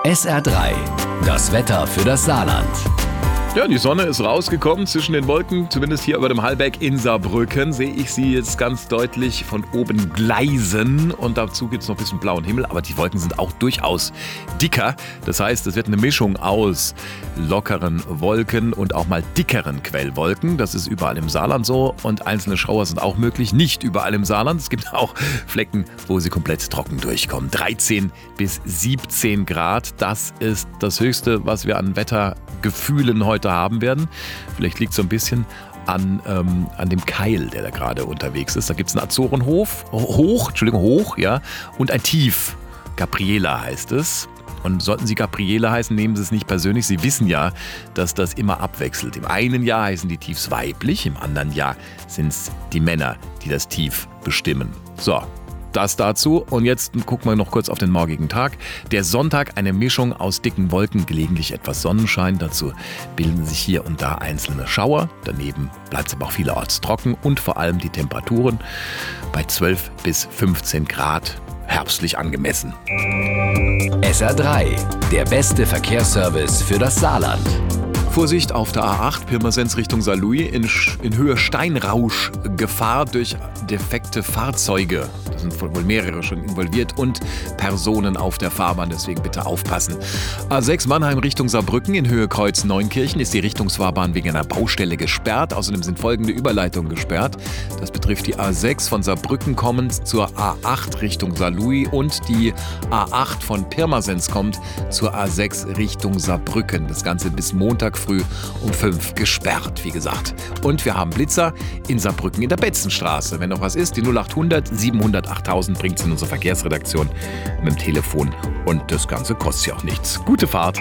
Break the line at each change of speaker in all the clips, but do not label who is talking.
SR3, das Wetter für das Saarland.
Ja, die Sonne ist rausgekommen zwischen den Wolken, zumindest hier über dem Hallberg in Saarbrücken sehe ich sie jetzt ganz deutlich von oben gleisen und dazu gibt es noch ein bisschen blauen Himmel, aber die Wolken sind auch durchaus dicker. Das heißt, es wird eine Mischung aus lockeren Wolken und auch mal dickeren Quellwolken. Das ist überall im Saarland so und einzelne Schauer sind auch möglich, nicht überall im Saarland. Es gibt auch Flecken, wo sie komplett trocken durchkommen. 13 bis 17 Grad, das ist das Höchste, was wir an Wettergefühlen heute haben werden. Vielleicht liegt es so ein bisschen an dem Keil, der da gerade unterwegs ist. Da gibt es einen Azorenhof, hoch, ja, und ein Tief. Gabriela heißt es. Und sollten Sie Gabriele heißen, nehmen Sie es nicht persönlich. Sie wissen ja, dass das immer abwechselt. Im einen Jahr heißen die Tiefs weiblich, im anderen Jahr sind es die Männer, die das Tief bestimmen. So. Das dazu und jetzt gucken wir noch kurz auf den morgigen Tag. Der Sonntag eine Mischung aus dicken Wolken, gelegentlich etwas Sonnenschein. Dazu bilden sich hier und da einzelne Schauer. Daneben bleibt es aber auch vielerorts trocken und vor allem die Temperaturen bei 12 bis 15 Grad herbstlich angemessen.
SR3, der beste Verkehrsservice für das Saarland.
Vorsicht auf der A8 Pirmasens Richtung Saarlouis in Höhe Steinrausch. Gefahr durch defekte Fahrzeuge. Da sind wohl mehrere schon involviert und Personen auf der Fahrbahn, deswegen bitte aufpassen. A6 Mannheim Richtung Saarbrücken in Höhe Kreuz Neunkirchen ist die Richtungsfahrbahn wegen einer Baustelle gesperrt. Außerdem sind folgende Überleitungen gesperrt. Das betrifft die A6 von Saarbrücken kommend zur A8 Richtung Saarlouis und die A8 von Pirmasens kommt zur A6 Richtung Saarbrücken. Das Ganze bis Montag früh um 5 gesperrt, wie gesagt. Und wir haben Blitzer in Saarbrücken in der Betzenstraße. Wenn noch was ist, die 0800 700 8000 bringt es in unsere Verkehrsredaktion mit dem Telefon. Und das Ganze kostet ja auch nichts. Gute Fahrt.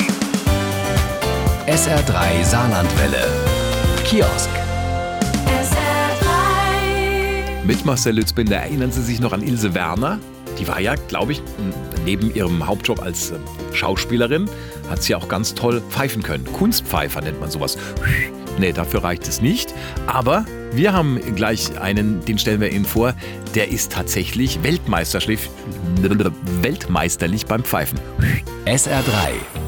SR3 Saarlandwelle. Kiosk.
Mit Marcel Lützbinder erinnern Sie sich noch an Ilse Werner? Die war ja, glaube ich, neben ihrem Hauptjob als Schauspielerin, hat sie auch ganz toll pfeifen können. Kunstpfeifer nennt man sowas. Nee, dafür reicht es nicht. Aber wir haben gleich einen, den stellen wir Ihnen vor, der ist tatsächlich weltmeisterlich beim Pfeifen.
SR3,